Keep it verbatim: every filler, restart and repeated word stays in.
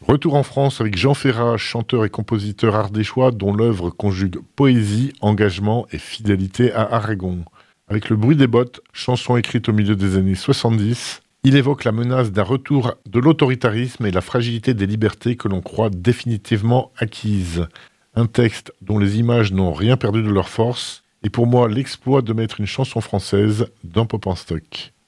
Retour en France avec Jean Ferrat, chanteur et compositeur ardéchois dont l'œuvre conjugue poésie, engagement et fidélité à Aragon. Avec Le bruit des bottes, chanson écrite au milieu des années soixante-dix, il évoque la menace d'un retour de l'autoritarisme et la fragilité des libertés que l'on croit définitivement acquises. Un texte dont les images n'ont rien perdu de leur force, et pour moi l'exploit de mettre une chanson française dans Pop en Stock.